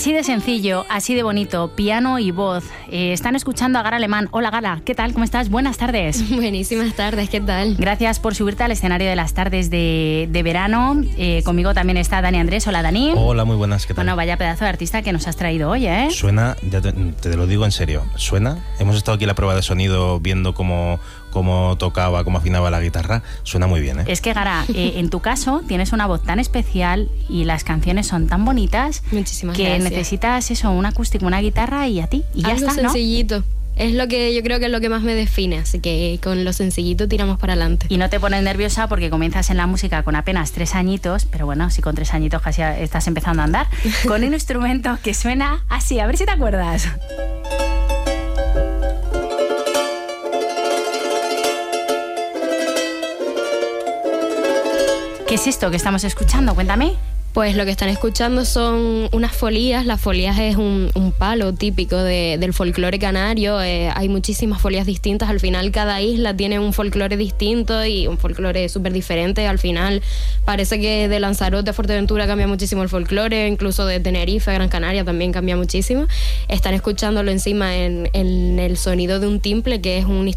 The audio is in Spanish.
Así de sencillo, así de bonito, piano y voz. Están escuchando a Gara Alemán. Hola Gara, ¿qué tal? ¿Cómo estás? Buenas tardes. Buenísimas tardes, ¿qué tal? Gracias por subirte al escenario de las tardes de verano. Conmigo también está Dani Andrés. Hola Dani. Hola, muy buenas, ¿qué tal? Bueno, vaya pedazo de artista que nos has traído hoy, ¿eh? Suena, ya te lo digo en serio, suena. Hemos estado aquí en la prueba de sonido viendo cómo tocaba, cómo afinaba la guitarra. Suena muy bien, ¿eh? Es que Gara, en tu caso tienes una voz tan especial y las canciones son tan bonitas. Muchísimas que gracias. necesitas eso, un acústico, una guitarra y a ti. Y ya algo está, ¿no? sencillito. Es lo que yo creo que es lo que más me define, así que con lo sencillito tiramos para adelante. Y no te pones nerviosa porque comienzas en la música con apenas 3 añitos, pero bueno, si con 3 añitos casi estás empezando a andar, con un instrumento que suena así, a ver si te acuerdas. ¿Qué es esto que estamos escuchando? Cuéntame. Pues lo que están escuchando son unas folías. Las folías es un palo típico del folclore canario. Hay muchísimas folías distintas. Al final cada isla tiene un folclore distinto y un folclore súper diferente. Al final parece que de Lanzarote a Fuerteventura cambia muchísimo el folclore, incluso de Tenerife a Gran Canaria también cambia muchísimo. Están escuchándolo encima en el sonido de un timple, que es un